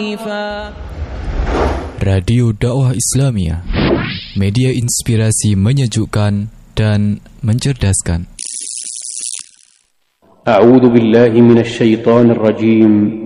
Radio Dakwah Islamiyah, media inspirasi menyejukkan dan mencerdaskan. A'udzu billahi minasy syaithanir rajim.